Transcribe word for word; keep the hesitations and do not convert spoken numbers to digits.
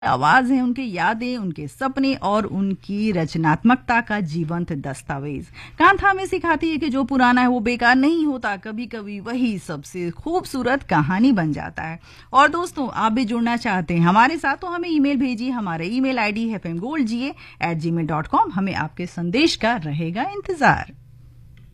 आवाज है, उनकी यादें, उनके सपने और उनकी रचनात्मकता का जीवंत दस्तावेज। कांथा हमें सिखाती है कि जो पुराना है वो बेकार नहीं होता, कभी कभी वही सबसे खूबसूरत कहानी बन जाता है। और दोस्तों, आप भी जुड़ना चाहते हैं हमारे साथ तो हमें ईमेल भेजिए। हमारा ईमेल आईडी है एफ एम गोल्ड जी ए एट जी मेल डॉट कॉम। हमें आपके संदेश का रहेगा इंतजार।